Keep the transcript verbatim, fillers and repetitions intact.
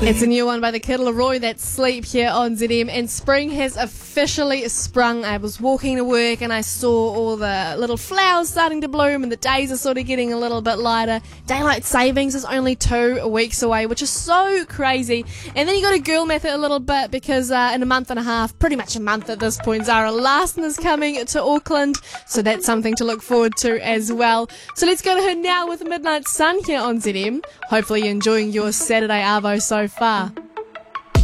It's a new one by the Kid Laroi, that's Sleep, here on Z M, and spring has officially sprung. I was walking to work and I saw all the little flowers starting to bloom and the days are sort of getting a little bit lighter. Daylight savings is only two weeks away, which is so crazy. And then you got to girl math it a little bit because uh, in a month and a half, pretty much a month at this point, Zara Larsson is coming to Auckland, so that's something to look forward to as well. So let's go to her now with Midnight Sun here on Z M. Hopefully you're enjoying your Saturday Arvo so far.